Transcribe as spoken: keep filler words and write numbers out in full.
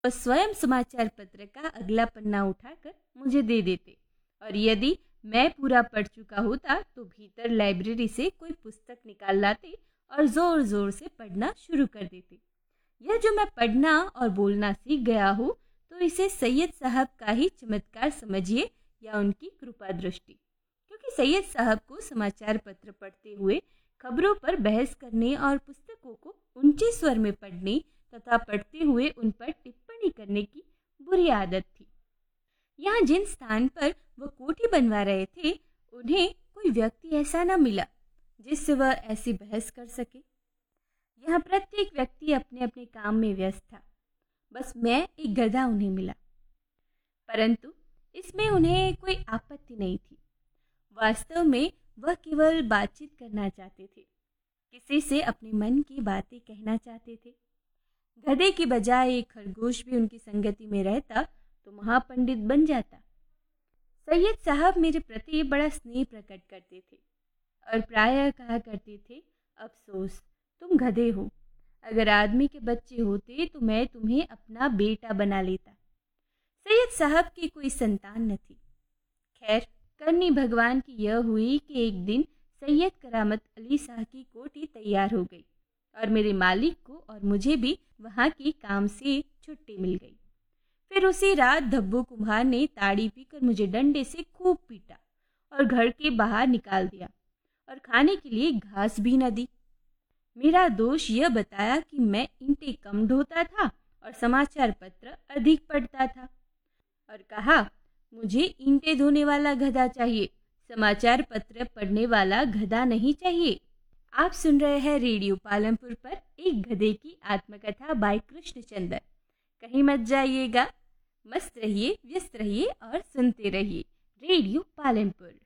वह स्वयं समाचार पत्र का अगला पन्ना उठाकर मुझे दे देते, और यदि मैं पूरा पढ़ चुका होता तो भीतर लाइब्रेरी से कोई पुस्तक निकाल लाते और जोर जोर से पढ़ना शुरू कर देते। यह जो मैं पढ़ना और बोलना सीख गया हूँ, तो इसे सैयद साहब का ही चमत्कार समझिए या उनकी कृपा दृष्टि, क्योंकि सैयद साहब को समाचार पत्र पढ़ते हुए खबरों पर बहस करने और पुस्तकों को ऊंचे स्वर में पढ़ने तथा पढ़ते हुए उन पर टिप्पणी करने की बुरी आदत थी। यहाँ जिन स्थान पर वह कोठी बनवा रहे थे, उन्हें कोई व्यक्ति ऐसा न मिला जिससे वह ऐसी बहस कर सके। यहाँ प्रत्येक व्यक्ति अपने अपने काम में व्यस्त था, बस मैं एक गधा उन्हें मिला। परंतु इसमें उन्हें कोई आपत्ति नहीं थी। वास्तव में वह केवल बातचीत करना चाहते थे, किसी से अपने मन की बातें कहना चाहते थे। गधे की बजाय एक खरगोश भी उनकी संगति में रहता तो महापंडित बन जाता। सैयद साहब मेरे प्रति बड़ा स्नेह प्रकट करते थे और प्रायः कहा करते थे, अफसोस तुम गधे हो, अगर आदमी के बच्चे होते तो मैं तुम्हें अपना बेटा बना लेता। सैयद साहब की कोई संतान न थी। खैर, करनी भगवान की यह हुई कि एक दिन सैयद करामत अली शाह की कोठी तैयार हो गई और मेरे मालिक को और मुझे भी वहाँ की काम से छुट्टी मिल गई। फिर उसी रात धब्बू कुम्हार ने ताड़ी पीकर मुझे डंडे से खूब पीटा और घर के बाहर निकाल दिया और खाने के लिए घास भी न दी। मेरा दोष यह बताया कि मैं ईंटें कम ढोता था और समाचार पत्र अधिक पढ़ता था, और कहा मुझे ईंटें धोने वाला गधा चाहिए, समाचार पत्र पढ़ने वाला गधा नहीं चाहिए। आप सुन रहे हैं रेडियो पालमपुर पर एक गधे की आत्मकथा बाय कृष्णचंद्र। कहीं मत जाइएगा, मस्त रहिए, व्यस्त रहिए और सुनते रहिए रेडियो पालमपुर।